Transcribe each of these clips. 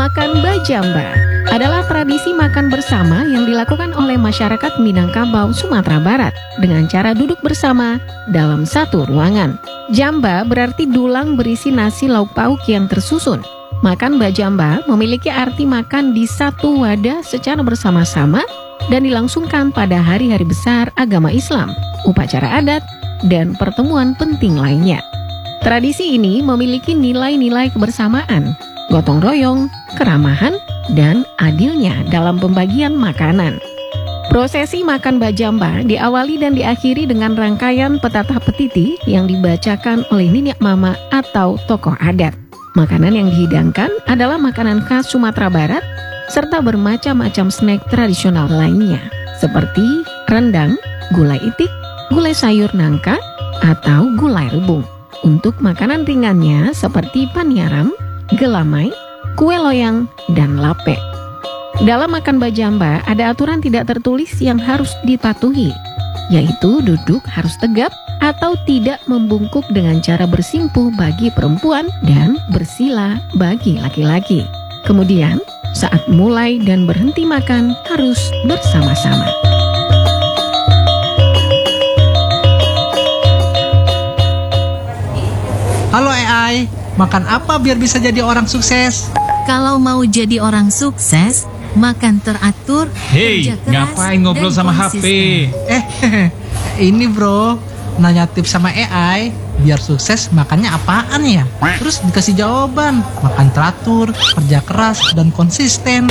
Makan Bajamba adalah tradisi makan bersama yang dilakukan oleh masyarakat Minangkabau, Sumatera Barat dengan cara duduk bersama dalam satu ruangan. Jamba berarti dulang berisi nasi lauk pauk yang tersusun. Makan Bajamba memiliki arti makan di satu wadah secara bersama-sama dan dilangsungkan pada hari-hari besar agama Islam, upacara adat, dan pertemuan penting lainnya. Tradisi ini memiliki nilai-nilai kebersamaan, gotong royong, keramahan, dan adilnya dalam pembagian makanan. Prosesi makan Bajamba diawali dan diakhiri dengan rangkaian petatah petiti yang dibacakan oleh Niniak Mama atau tokoh adat. Makanan yang dihidangkan adalah makanan khas Sumatera Barat serta bermacam-macam snack tradisional lainnya seperti rendang, gulai itik, gulai sayur nangka, atau gulai rebung. Untuk makanan ringannya seperti panyaram, gelamai, kue loyang, dan lape. Dalam makan Bajamba ada aturan tidak tertulis yang harus dipatuhi, yaitu duduk harus tegap atau tidak membungkuk dengan cara bersimpuh bagi perempuan dan bersila bagi laki-laki. Kemudian, saat mulai dan berhenti makan harus bersama-sama. Halo AI, makan apa biar bisa jadi orang sukses? Kalau mau jadi orang sukses, makan teratur, Hei, kerja keras, ngapain ngobrol dan sama HP? konsisten. Ini bro, nanya tips sama AI, biar sukses makannya apaan ya? Terus dikasih jawaban, makan teratur, kerja keras, dan konsisten.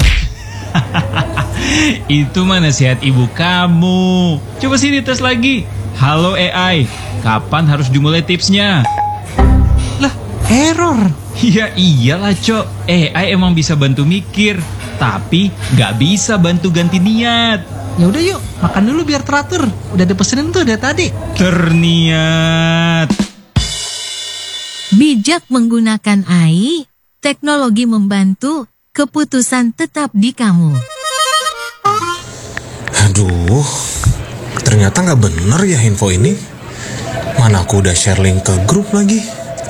Itu mah nasihat ibu kamu. Coba sini tes lagi. Halo AI, kapan harus dimulai tipsnya? Lah, error. Ya iyalah Cok, AI emang bisa bantu mikir, tapi nggak bisa bantu ganti niat. Ya udah yuk, makan dulu biar teratur. Udah dipesenin tuh dari tadi. Terniat. Bijak menggunakan AI, teknologi membantu, keputusan tetap di kamu. Aduh, ternyata nggak bener ya info ini. Mana aku udah share link ke grup lagi.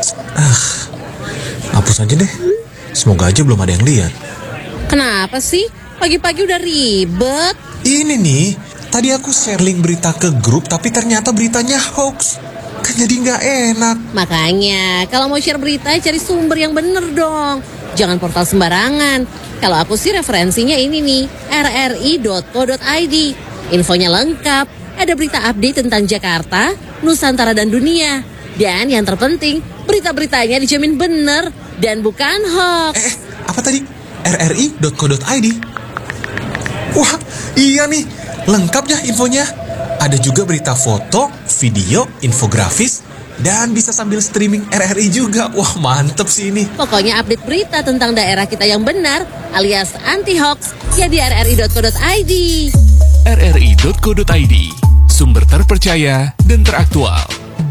Hapus aja deh. Semoga aja belum ada yang lihat. Kenapa sih? Pagi-pagi udah ribet. Ini nih, tadi aku share link berita ke grup tapi ternyata beritanya hoax. Kan jadi nggak enak. Makanya, kalau mau share berita, cari sumber yang bener dong. Jangan portal sembarangan. Kalau aku sih referensinya ini nih, rri.co.id. Infonya lengkap, ada berita update tentang Jakarta, Nusantara, dan dunia. Dan yang terpenting, berita-beritanya dijamin bener dan bukan hoax. Apa tadi? rri.co.id. Wah, iya nih, lengkap ya infonya. Ada juga berita foto, video, infografis, dan bisa sambil streaming RRI juga. Wah, mantep sih ini. Pokoknya update berita tentang daerah kita yang benar, alias anti-hoax, ya di rri.co.id. rri.co.id, sumber terpercaya dan teraktual.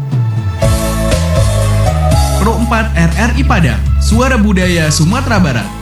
Pro 4 RRI Padang, Suara Budaya Sumatera Barat.